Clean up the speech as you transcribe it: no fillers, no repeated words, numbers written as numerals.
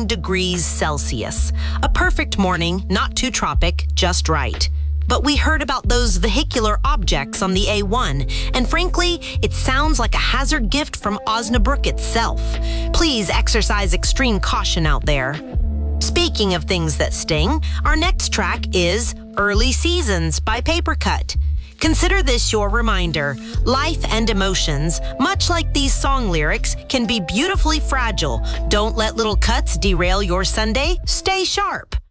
degrees Celsius. A perfect morning, not too tropic, just right. But we heard about those vehicular objects on the A1, and frankly, it sounds like a hazard gift from Osnabrück itself. Please exercise extreme caution out there. Speaking of things that sting, our next track is Early Seasons by Papercut. Consider this your reminder. Life and emotions, much like these song lyrics, can be beautifully fragile. Don't let little cuts derail your Sunday. Stay sharp.